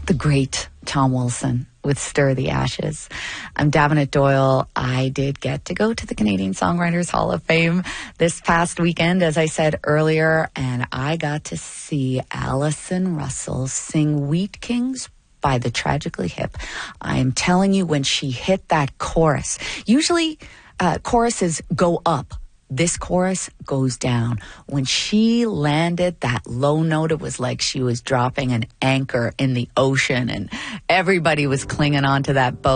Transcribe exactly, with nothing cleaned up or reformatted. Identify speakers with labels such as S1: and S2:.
S1: the great Tom Wilson with Stir the Ashes. I'm Davenant Doyle. I did get to go to the Canadian Songwriters Hall of Fame this past weekend, as I said earlier, and I got to see Alison Russell sing Wheat Kings by the Tragically Hip. I am telling you, when she hit that chorus, usually uh, choruses go up. This chorus goes down. When she landed that low note, it was like she was dropping an anchor in the ocean, and everybody was clinging onto that boat.